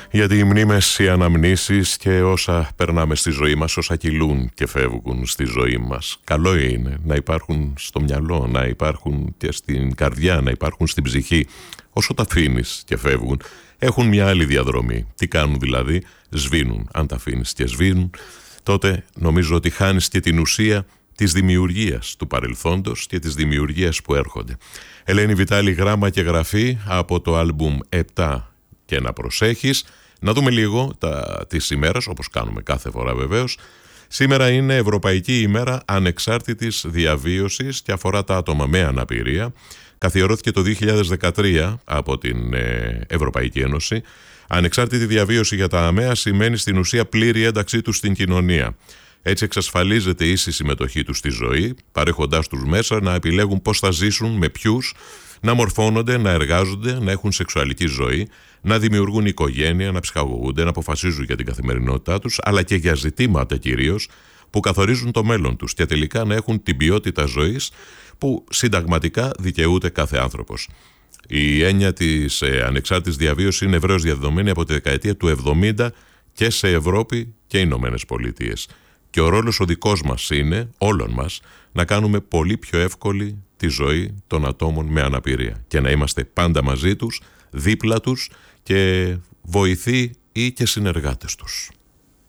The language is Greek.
Γιατί οι μνήμες, οι αναμνήσεις και όσα περνάμε στη ζωή μας, όσα κυλούν και φεύγουν στη ζωή μας, καλό είναι να υπάρχουν στο μυαλό, να υπάρχουν και στην καρδιά, να υπάρχουν στην ψυχή. Όσο τα αφήνεις και φεύγουν, έχουν μια άλλη διαδρομή. Τι κάνουν δηλαδή? Σβήνουν. Αν τα αφήνεις και σβήνουν, τότε νομίζω ότι χάνεις και την ουσία της δημιουργίας του παρελθόντος και της δημιουργίας που έρχονται. Ελένη Βιτάλη, γράμμα και γραφή από το άλμπουμ 7 και να προσέχεις. Να δούμε λίγο τις ημέρες, όπως κάνουμε κάθε φορά βεβαίως. Σήμερα είναι Ευρωπαϊκή ημέρα ανεξάρτητης διαβίωσης και αφορά τα άτομα με αναπηρία. Καθιερώθηκε το 2013 από την Ευρωπαϊκή Ένωση. Ανεξάρτητη διαβίωση για τα ΑΜΕΑ σημαίνει στην ουσία πλήρη ένταξή τους στην κοινωνία. Έτσι εξασφαλίζεται η ίση συμμετοχή τους στη ζωή, παρέχοντάς τους μέσα να επιλέγουν πώς θα ζήσουν, με ποιους, να μορφώνονται, να εργάζονται, να έχουν σεξουαλική ζωή, να δημιουργούν οικογένεια, να ψυχαγωγούνται, να αποφασίζουν για την καθημερινότητά τους, αλλά και για ζητήματα κυρίως που καθορίζουν το μέλλον τους και τελικά να έχουν την ποιότητα ζωής που συνταγματικά δικαιούται κάθε άνθρωπος. Η έννοια της ανεξάρτητης διαβίωσης είναι ευρέως διαδεδομένη από τη δεκαετία του 70 και σε Ευρώπη και Ηνωμένες Πολιτείες. Και ο ρόλος ο δικός μας είναι, όλων μας, να κάνουμε πολύ πιο εύκολη τη ζωή των ατόμων με αναπηρία και να είμαστε πάντα μαζί τους, δίπλα τους και βοηθοί ή και συνεργάτες τους.